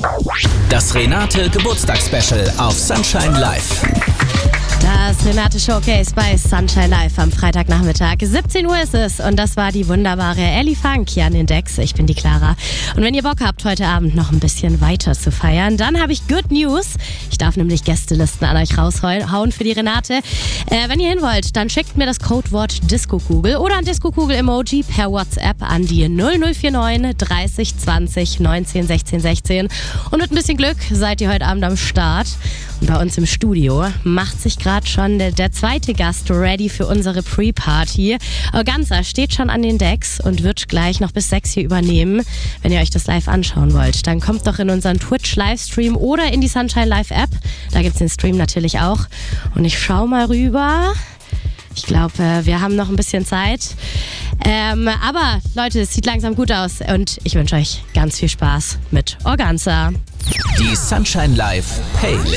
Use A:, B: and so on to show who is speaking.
A: Das Renate Geburtstagsspecial auf Sunshine Live.
B: Das Renate Showcase bei Sunshine Live am Freitagnachmittag. 17 Uhr ist es und das war die wunderbare Ellie Funk hier an den Decks. Ich bin die Clara. Und wenn ihr Bock habt, heute Abend noch ein bisschen weiter zu feiern, dann habe ich Good News. Ich darf nämlich Gästelisten an euch raushauen für die Renate. Wenn ihr hin wollt, dann schickt mir das Codewort Disco-Kugel oder ein Disco-Kugel-Emoji per WhatsApp an die 0049 30 20 19 16 16. Und mit ein bisschen Glück seid ihr heute Abend am Start. Und bei uns im Studio macht sich gerade schon der zweite Gast ready für unsere Pre-Party. Organza steht schon an den Decks und wird gleich noch bis 6 hier übernehmen. Wenn ihr euch das live anschauen wollt, dann kommt doch in unseren Twitch-Livestream oder in die Sunshine Live-App. Da gibt's den Stream natürlich auch. Und ich schau mal rüber. Ich glaube, wir haben noch ein bisschen Zeit. Aber Leute, es sieht langsam gut aus und ich wünsche euch ganz viel Spaß mit Organza.
A: Die Sunshine Live Playlist.